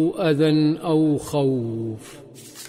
أذى أو خوف.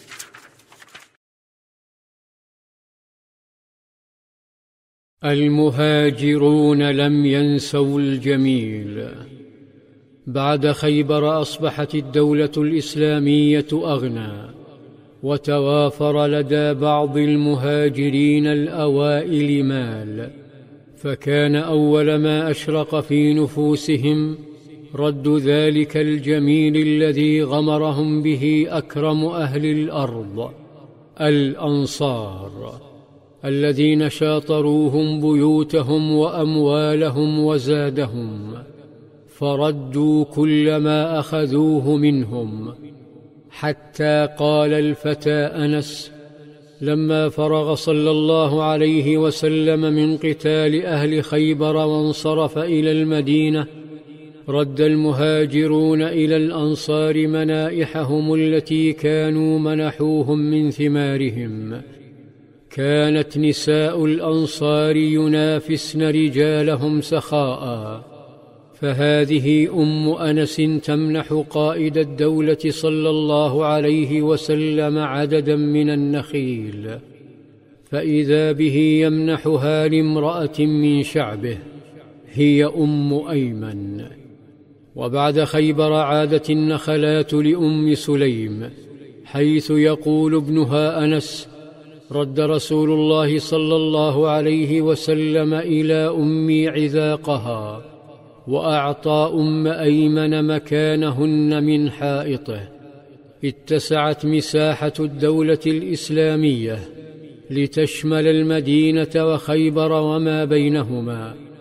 المهاجرون لم ينسوا الجميل. بعد خيبر أصبحت الدولة الإسلامية أغنى، وتوافر لدى بعض المهاجرين الأوائل مال، فكان أول ما أشرق في نفوسهم رد ذلك الجميل الذي غمرهم به أكرم أهل الأرض، الأنصار، الذين شاطروهم بيوتهم وأموالهم وزادهم، فردوا كل ما أخذوه منهم، حتى قال الفتى أنس لما فرغ صلى الله عليه وسلم من قتال أهل خيبر وانصرف إلى المدينة: رد المهاجرون إلى الأنصار منائحهم التي كانوا منحوهم من ثمارهم. كانت نساء الأنصار ينافسن رجالهم سخاء، فهذه أم أنس تمنح قائد الدولة صلى الله عليه وسلم عددا من النخيل، فإذا به يمنحها لامرأة من شعبه، هي أم أيمن. وبعد خيبر عادت النخلات لأم سليم، حيث يقول ابنها أنس: رد رسول الله صلى الله عليه وسلم إلى أمي عذاقها، وأعطى أم أيمن مكانهن من حائطه. اتسعت مساحة الدولة الإسلامية لتشمل المدينة وخيبر وما بينهما،